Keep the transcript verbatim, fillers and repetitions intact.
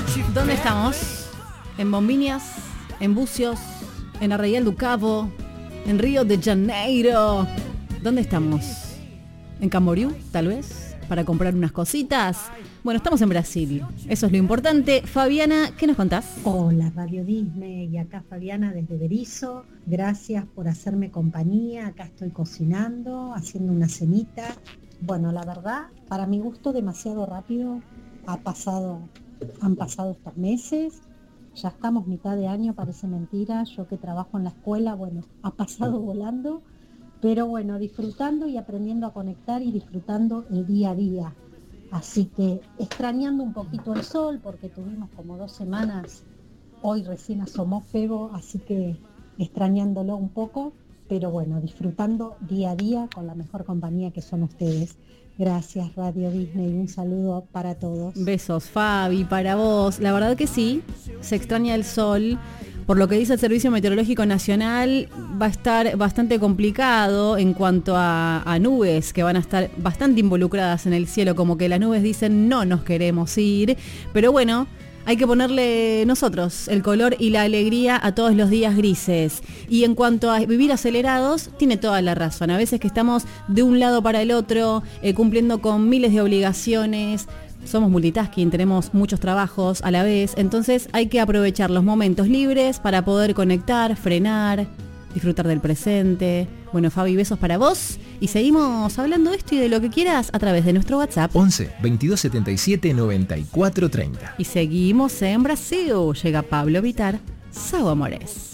¿Dónde estamos? En Bombiñas, en Bucios, en Arraial do Cabo, en Río de Janeiro. ¿Dónde estamos? ¿En Camboriú, tal vez? ¿Para comprar unas cositas? Bueno, estamos en Brasil. Eso es lo importante. Fabiana, ¿qué nos contás? Hola, Radio Disney. Y acá Fabiana desde Berisso. Gracias por hacerme compañía. Acá estoy cocinando, haciendo una cenita. Bueno, la verdad, para mi gusto, demasiado rápido. Ha pasado, han pasado estos meses. Ya estamos mitad de año, parece mentira. Yo que trabajo en la escuela, bueno, ha pasado volando. Pero bueno, disfrutando y aprendiendo a conectar y disfrutando el día a día. Así que extrañando un poquito el sol, porque tuvimos como dos semanas, hoy recién asomó Febo, así que extrañándolo un poco, pero bueno, disfrutando día a día con la mejor compañía que son ustedes. Gracias, Radio Disney, un saludo para todos. Besos, Fabi, para vos. La verdad que sí, se extraña el sol. Por lo que dice el Servicio Meteorológico Nacional, va a estar bastante complicado en cuanto a, a nubes que van a estar bastante involucradas en el cielo, como que las nubes dicen no nos queremos ir, pero bueno, hay que ponerle nosotros el color y la alegría a todos los días grises. Y en cuanto a vivir acelerados, tiene toda la razón. A veces que estamos de un lado para el otro, eh, cumpliendo con miles de obligaciones. Somos multitasking, tenemos muchos trabajos a la vez, entonces hay que aprovechar los momentos libres para poder conectar, frenar, disfrutar del presente. Bueno, Fabi, besos para vos y seguimos hablando de esto y de lo que quieras a través de nuestro WhatsApp. once, veintidós setenta y siete, noventa y cuatro treinta. Y seguimos en Brasil. Llega Pablo Vittar, Sao Amores.